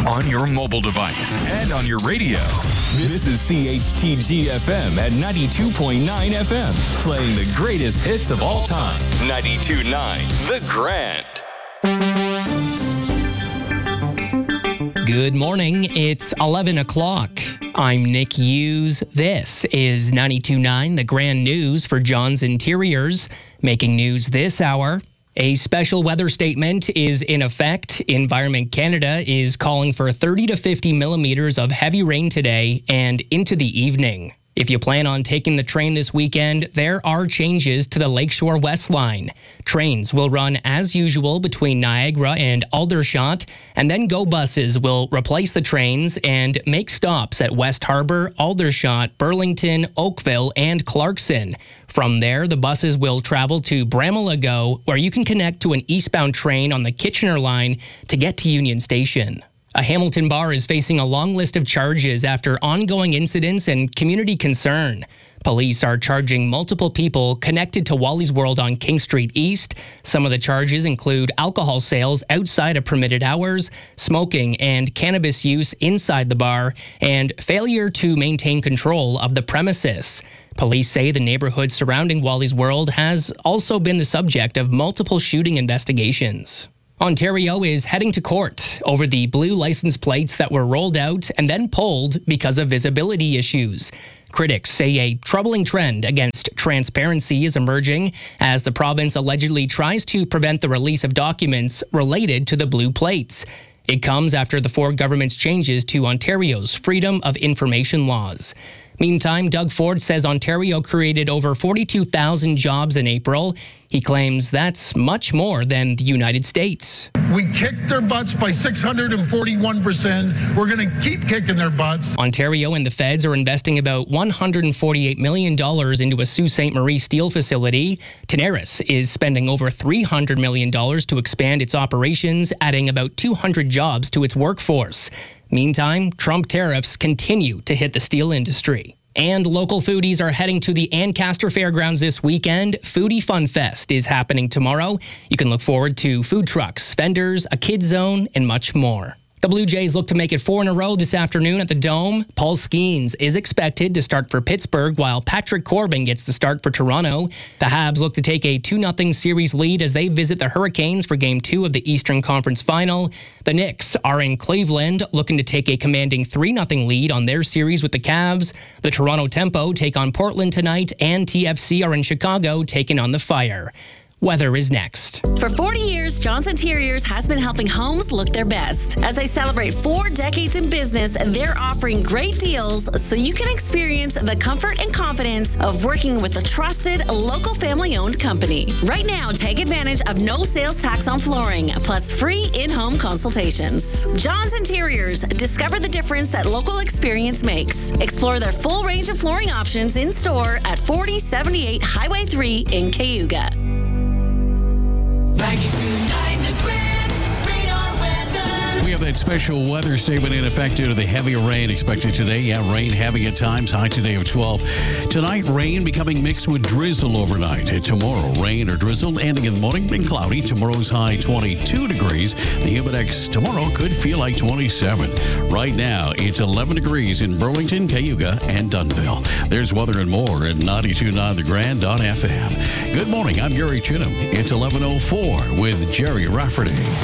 on your mobile device, and on your radio. This is CHTG-FM at 92.9 FM, playing the greatest hits of all time. 92.9 The Grand. Good morning. It's 11 o'clock. I'm Nick Hughes. This is 92.9 The Grand News for John's Interiors. Making news this hour. A special weather statement is in effect. Environment Canada is calling for 30 to 50 millimeters of heavy rain today and into the evening. If you plan on taking the train this weekend, there are changes to the Lakeshore West Line. Trains will run as usual between Niagara and Aldershot, and then GO buses will replace the trains and make stops at West Harbour, Aldershot, Burlington, Oakville, and Clarkson. From there, the buses will travel to Bramall GO, where you can connect to an eastbound train on the Kitchener line to get to Union Station. A Hamilton bar is facing a long list of charges after ongoing incidents and community concern. Police are charging multiple people connected to Wally's World on King Street East. Some of the charges include alcohol sales outside of permitted hours, smoking and cannabis use inside the bar, and failure to maintain control of the premises. Police say the neighborhood surrounding Wally's World has also been the subject of multiple shooting investigations. Ontario is heading to court over the blue license plates that were rolled out and then pulled because of visibility issues. Critics say a troubling trend against transparency is emerging as the province allegedly tries to prevent the release of documents related to the blue plates. It comes after the Ford government's changes to Ontario's Freedom of Information laws. Meantime, Doug Ford says Ontario created over 42,000 jobs in April. He claims that's much more than the United States. We kicked their butts by 641%. We're going to keep kicking their butts. Ontario and the feds are investing about $148 million into a Sault Ste. Marie steel facility. Tenaris is spending over $300 million to expand its operations, adding about 200 jobs to its workforce. Meantime, Trump tariffs continue to hit the steel industry. And local foodies are heading to the Ancaster Fairgrounds this weekend. Foodie Fun Fest is happening tomorrow. You can look forward to food trucks, vendors, a kids zone, and much more. The Blue Jays look to make it 4 in a row this afternoon at the Dome. Paul Skeens is expected to start for Pittsburgh, while Patrick Corbin gets the start for Toronto. The Habs look to take a 2-0 series lead as they visit the Hurricanes for Game 2 of the Eastern Conference Final. The Knicks are in Cleveland, looking to take a commanding 3-0 lead on their series with the Cavs. The Toronto Tempo take on Portland tonight, and TFC are in Chicago, taking on the Fire. Weather is next. For 40 years, John's Interiors has been helping homes look their best. As they celebrate 4 decades in business, they're offering great deals so you can experience the comfort and confidence of working with a trusted, local family-owned company. Right now, take advantage of no sales tax on flooring, plus free in-home consultations. John's Interiors. Discover the difference that local experience makes. Explore their full range of flooring options in-store at 4078 Highway 3 in Cayuga. 92.9 The Grand Radar Weather. We have that special weather statement in effect due to the heavy rain expected today. Yeah, rain heavy at times, high today of 12. Tonight, rain becoming mixed with drizzle overnight. Tomorrow, rain or drizzle ending in the morning and cloudy. Tomorrow's high 22 degrees. The humidex tomorrow could feel like 27. Right now, it's 11 degrees in Burlington, Cayuga, and Dunnville. There's weather and more at 92.9thegrand.fm. Good morning, I'm Gary Chinham. It's 11:04 with Jerry Rafferty.